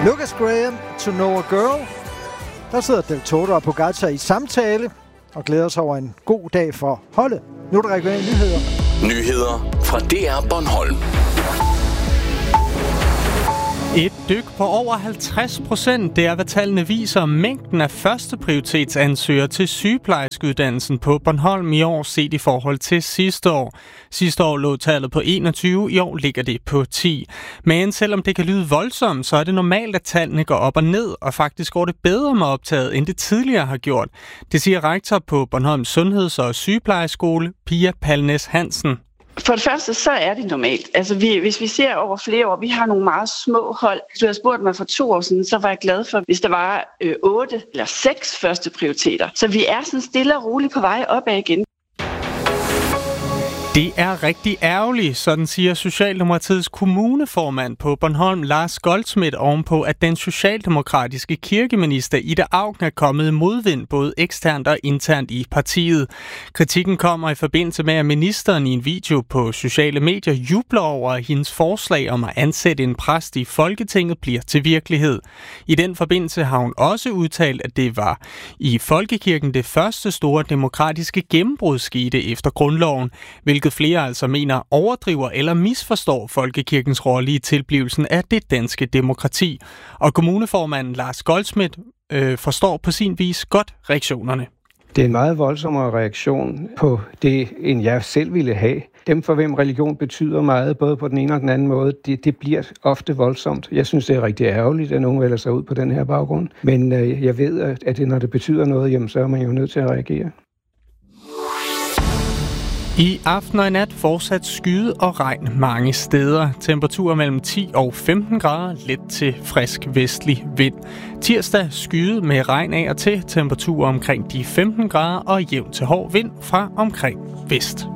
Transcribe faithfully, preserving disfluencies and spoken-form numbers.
Lucas Graham, To Know a Girl. Der sidder Del Toro og Pogacar i samtale og glæder sig over en god dag for holdet. Nu er der regionale nyheder. Nyheder fra D R Bornholm. Et dyk på over halvtreds procent, det er hvad tallene viser mængden af første prioritetsansøgere til sygeplejerskeuddannelsen på Bornholm i år set i forhold til sidste år. Sidste år lå tallet på enogtyve, i år ligger det på ti. Men selvom det kan lyde voldsomt, så er det normalt, at tallene går op og ned, og faktisk går det bedre med optaget, end det tidligere har gjort. Det siger rektor på Bornholms Sundheds- og Sygeplejeskole, Pia Palnes Hansen. For det første, så er det normalt. Altså, vi, hvis vi ser over flere år, vi har nogle meget små hold. Hvis du havde spurgt mig for to år siden, så var jeg glad for, hvis der var øh, otte eller seks første prioriteter. Så vi er sådan stille og roligt på vej opad igen. Det er rigtig ærgerligt, sådan siger Socialdemokratiets kommuneformand på Bornholm, Lars Goldschmidt, ovenpå, at den socialdemokratiske kirkeminister Ida Auken er kommet i modvind både eksternt og internt i partiet. Kritikken kommer i forbindelse med, at ministeren i en video på sociale medier jubler over, at hendes forslag om at ansætte en præst i Folketinget bliver til virkelighed. I den forbindelse har hun også udtalt, at det var i Folkekirken det første store demokratiske gennembrud skete efter grundloven, hvilket flere altså mener overdriver eller misforstår Folkekirkens rolle i tilblivelsen af det danske demokrati. Og kommuneformanden Lars Goldschmidt øh, forstår på sin vis godt reaktionerne. Det er en meget voldsommere reaktion på det, end jeg selv ville have. Dem, for hvem religion betyder meget, både på den ene og den anden måde, det, det bliver ofte voldsomt. Jeg synes, det er rigtig ærgerligt, at nogen vælger sig ud på den her baggrund. Men øh, jeg ved, at det, når det betyder noget, jamen, så er man jo nødt til at reagere. I aften og i nat fortsat skyde og regn mange steder. Temperaturer mellem ti og femten grader, let til frisk vestlig vind. Tirsdag skyde med regn af og til, temperaturer omkring de femten grader og jævn til hård vind fra omkring vest.